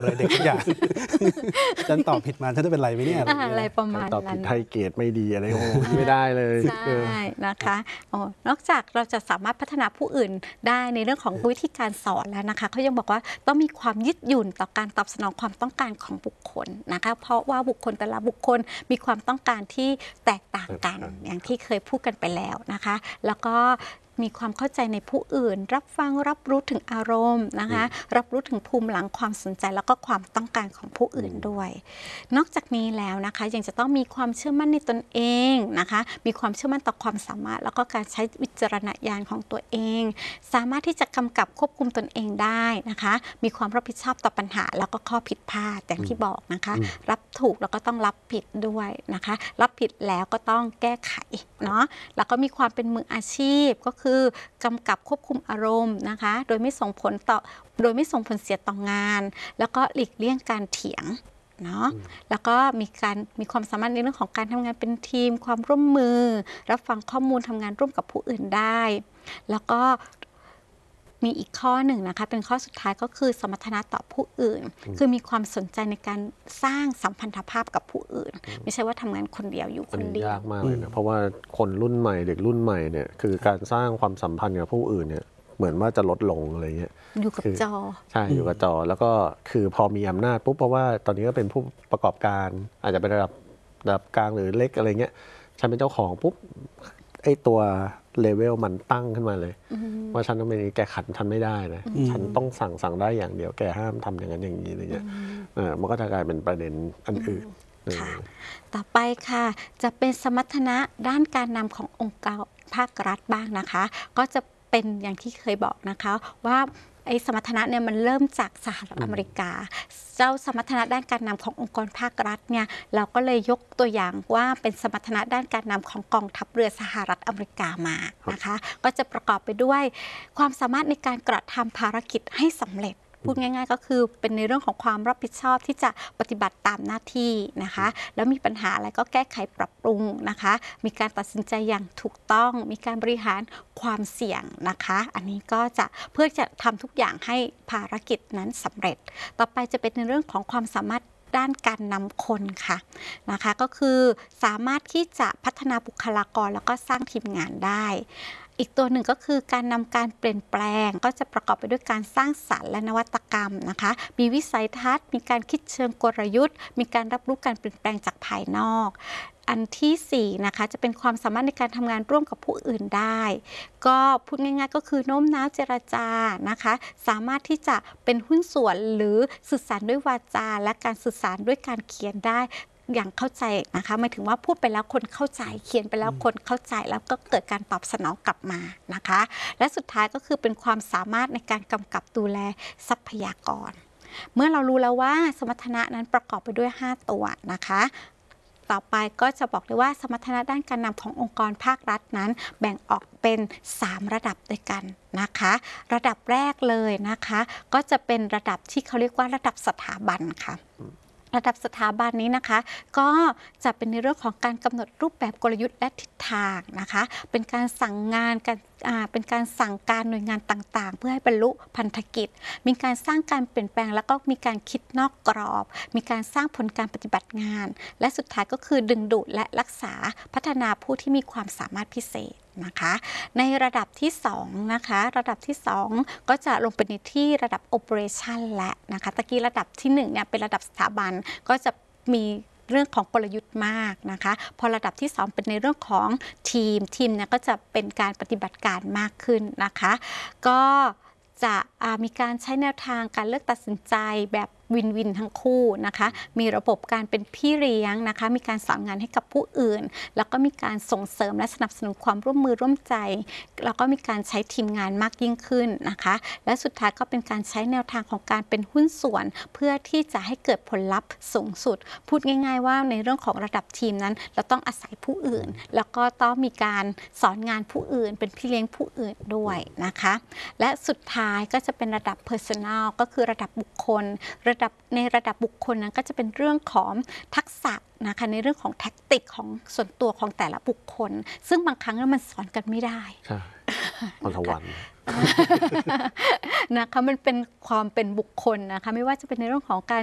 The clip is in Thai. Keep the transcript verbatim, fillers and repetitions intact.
เลยเด็กทุกอย่างฉันตอบผิดมาฉันจะเป็นไรไหมเนี่ยอะไรประมาณนั้นตอบผิดให้เกรดไม่ดีอะไรโอ้ไม่ได้เลยใช่นะคะอ๋อนอกจากเราจะสามารถพัฒนาผู้อื่นได้ในเรื่องของวิธีการสอนแล้วนะคะเขายังบอกว่าต้องมีความยืดหยุ่นต่อการตอบสนองความต้องการของบุคคลนะคะเพราะว่าบุคคลแต่ละบุคคลมีความต้องการที่แตกต่างกันอย่างที่เคยพูดกันไปแล้วนะคะแล้วก็มีความเข้าใจในผู้อื่นรับฟังรับรู้ถึงอารมณ์นะคะรับรู้ถึงภูมิหลังความสนใจแล้วก็ความต้องการของผู้อื่นด้วยนอกจากนี้แล้วนะคะยังจะต้องมีความเชื่อมั่นในตนเองนะคะมีความเชื่อมั่นต่อความสามารถแล้วก็การใช้วิจารณญาณของตัวเองสามารถที่จะกำกับควบคุมตนเองได้นะคะมีความรับผิดชอบต่อปัญหาแล้วก็ข้อผิดพลาดอย่างที่บอกนะคะรับถูกแล้วก็ต้องรับผิดด้วยนะคะรับผิดแล้วก็ต้องแก้ไขเนาะแล้วก็มีความเป็นมืออาชีพก็คือกำกับควบคุมอารมณ์นะคะโดยไม่ส่งผลต่อโดยไม่ส่งผลเสียต่องานแล้วก็หลีกเลี่ยงการเถียงเนาะแล้วก็มีการมีความสามารถในเรื่องของการทำงานเป็นทีมความร่วมมือรับฟังข้อมูลทำงานร่วมกับผู้อื่นได้แล้วก็มีอีกข้อหนึ่งนะคะเป็นข้อสุดท้ายก็คือสมรรถนะต่อผู้อื่นคือมีความสนใจในการสร้างสัมพันธภาพกับผู้อื่นไม่ใช่ว่าทำงานคนเดียวอยู่คนเดียวยากมากเลยนะเพราะว่าคนรุ่นใหม่เด็กรุ่นใหม่เนี่ยคือการสร้างความสัมพันธ์กับผู้อื่นเนี่ยเหมือนว่าจะลดลงอะไรเงี้ยอยู่กับจอใช่อยู่กับจอแล้วก็คือพอมีอำนาจปุ๊บเพราะว่าตอนนี้ก็เป็นผู้ประกอบการอาจจะเป็นระดับระดับกลางหรือเล็กอะไรเงี้ยฉันเป็นเจ้าของปุ๊บไอ้ตัวเลเวลมันตั้งขึ้นมาเลยว่าฉันต้องเป็นแกขัดฉันไม่ได้นะฉันต้องสั่งสั่งได้อย่างเดียวแกห้ามทำอย่างนั้นอย่างนี้อะไรเงี้ยมันก็จะกลายเป็นประเด็นอันอื่นต่อไปค่ะจะเป็นสมรรถนะด้านการนำขององค์กรภาครัฐบ้างนะคะก็จะเป็นอย่างที่เคยบอกนะคะว่าไอ้สมรรถนะเนี่ยมันเริ่มจากสหรัฐอเมริกาเจ้าสมรรถนะด้านการนำขององค์กรภาครัฐเนี่ยเราก็เลยยกตัวอย่างว่าเป็นสมรรถนะด้านการนำของกองทัพเรือสหรัฐอเมริกามานะคะก็จะประกอบไปด้วยความสามารถในการกระทำภารกิจให้สำเร็จพูดง่ายๆก็คือเป็นในเรื่องของความรับผิดชอบที่จะปฏิบัติตามหน้าที่นะคะแล้วมีปัญหาอะไรก็แก้ไขปรับปรุงนะคะมีการตัดสินใจอย่างถูกต้องมีการบริหารความเสี่ยงนะคะอันนี้ก็จะเพื่อจะทำทุกอย่างให้ภารกิจนั้นสำเร็จต่อไปจะเป็นในเรื่องของความสามารถด้านการนำคนค่ะนะคะก็คือสามารถที่จะพัฒนาบุคลากรแล้วก็สร้างทีมงานได้อีกตัวหนึ่งก็คือการนำการเปลี่ยนแปลงก็จะประกอบไปด้วยการสร้างสรรค์และนวัตกรรมนะคะมีวิสัยทัศน์มีการคิดเชิงกลยุทธ์มีการรับรู้การเปลี่ยนแปลงจากภายนอกอันที่สี่นะคะจะเป็นความสามารถในการทำงานร่วมกับผู้อื่นได้ก็พูดง่ายๆก็คือโน้มน้าวเจรจานะคะสามารถที่จะเป็นหุ้นส่วนหรือสื่อสารด้วยวาจาและการสื่อสารด้วยการเขียนได้อย่างเข้าใจนะคะหมายถึงว่าพูดไปแล้วคนเข้าใจเขียนไปแล้วคนเข้าใจแล้วก็เกิดการตอบสนองกลับมานะคะและสุดท้ายก็คือเป็นความสามารถในการกำกับดูแลทรัพยากรเมื่อเรารู้แล้วว่าสมรรถนะนั้นประกอบไปด้วยห้าตัวนะคะต่อไปก็จะบอกเลยว่าสมรรถนะด้านการนำขององค์กรภาครัฐนั้นแบ่งออกเป็นสามระดับด้วยกันนะคะระดับแรกเลยนะคะก็จะเป็นระดับที่เขาเรียกว่าระดับสถาบันค่ะระดับสถาบันนี้นะคะก็จะเป็นในเรื่องของการกำหนดรูปแบบกลยุทธ์และทิศทางนะคะเป็นการสั่งงานการเป็นการสั่งการหน่วยงานต่างๆเพื่อให้บรรลุพันธกิจมีการสร้างการเปลี่ยนแปลงแล้วก็มีการคิดนอกกรอบมีการสร้างผลการปฏิบัติงานและสุดท้ายก็คือดึงดูดและรักษาพัฒนาผู้ที่มีความสามารถพิเศษนะคะในระดับที่สองนะคะระดับที่สองก็จะลงไปในที่ระดับ operation และนะคะตะกี้ระดับที่หนึ่งเนี่ยเป็นระดับสถาบันก็จะมีเรื่องของกลยุทธ์มากนะคะพอระดับที่สองเป็นในเรื่องของทีมทีมเนี่ยก็จะเป็นการปฏิบัติการมากขึ้นนะคะก็จะมีการใช้แนวทางการเลือกตัดสินใจแบบวินวินทั้งคู่นะคะมีระบบการเป็นพี่เลี้ยงนะคะมีการสอนงานให้กับผู้อื่นแล้วก็มีการส่งเสริมและสนับสนุนความร่วมมือร่วมใจแล้วก็มีการใช้ทีมงานมากยิ่งขึ้นนะคะและสุดท้ายก็เป็นการใช้แนวทางของการเป็นหุ้นส่วนเพื่อที่จะให้เกิดผลลัพธ์สูงสุดพูดง่ายๆว่าในเรื่องของระดับทีมนั้นเราต้องอาศัยผู้อื่นแล้วก็ต้องมีการสอนงานผู้อื่นเป็นพี่เลี้ยงผู้อื่นด้วยนะคะและสุดท้ายก็จะเป็นระดับ personal ก็คือระดับบุคคลระดับในระดับบุคคลนั้นก็จะเป็นเรื่องของทักษะนะคะในเรื่องของแท็กติกของส่วนตัวของแต่ละบุคคลซึ่งบางครั้งมันสอนกันไม่ได้ใช่พรสวรรค์นะคะมันเป็นความเป็นบุคคลนะคะไม่ว่าจะเป็นในเรื่องของการ